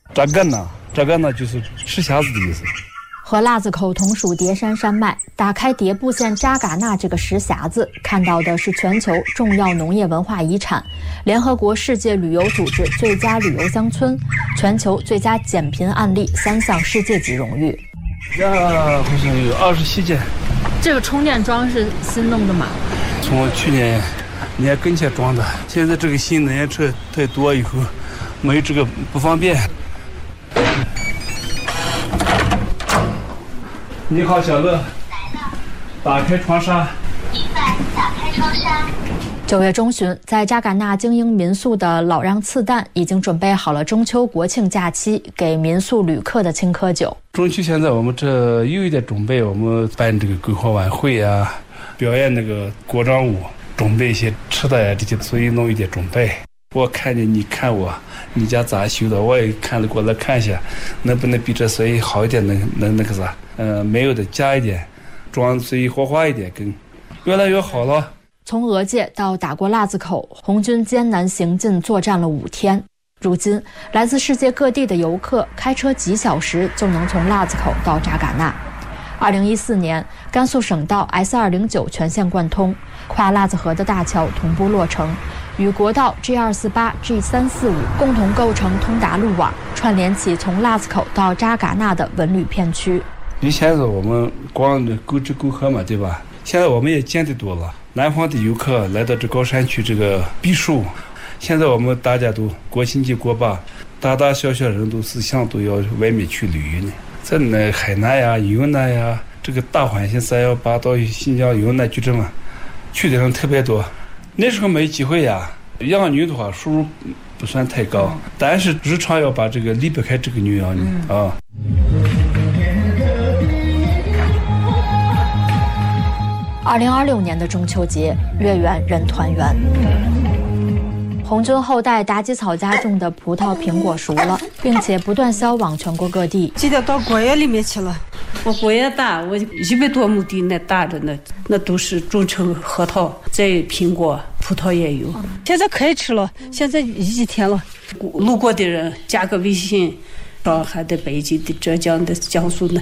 扎干呐就是吃匣子的意思。 和腊子口同属叠山山脉，打开迭部县扎尕那这个石匣子，看到的是全球重要农业文化遗产、联合国世界旅游组织最佳旅游乡村、全球最佳减贫案例3项世界级荣誉。 好像有27件。 这个充电桩是新弄的吗？ 从去年年跟前装的，现在这个新能源车太多以后，没有这个不方便。你好，小乐。打开窗纱。 打开窗纱。9月中旬，在扎尕那精英民宿的老让次旦已经准备好了中秋国庆假期给民宿旅客的青稞酒。 中秋现在我们这又有点准备，我们办这个篝火晚会啊，表演那个国章舞，准备一些吃的呀这些，所以弄一点准备。我看见你看我，你家咋修的，我也看了过来看一下，能不能比这随意好一点，能那个啥，没有的加一点，装随意火花一点，更越来越好了。 从俄界到打过腊子口，红军艰难行进作战了5天。如今，来自世界各地的游客开车几小时就能从腊子口到扎尕那。2014年，甘肃省道 S209 全线贯通，跨腊子河的大桥同步落成，与国道 G248、G345 共同构成通达路网，串联起从腊子口到扎尕那的文旅片区。 以前是我们光沟支沟河嘛，对吧？现在我们也见得多了，南方的游客来到这高山区这个避暑。现在我们大家都国庆节过吧，大大小小人都思想都要外面去旅游呢。在那海南呀、云南呀，这个大环线318到新疆云南就这么去的人特别多。那时候没机会呀，养牛的话收入不算太高，但是日常要把这个离不开这个牛羊啊。 2026年的中秋节，月圆人团圆。红军后代妲己草家种的葡萄、苹果熟了，并且不断销往全国各地。 记得到果园里面去了，我果园大，我100多亩地那大着呢，那都是种成核桃，再苹果、葡萄也有。现在可以吃了，现在几天了。路过的人加个微信，上海的、北京的、浙江的、江苏的，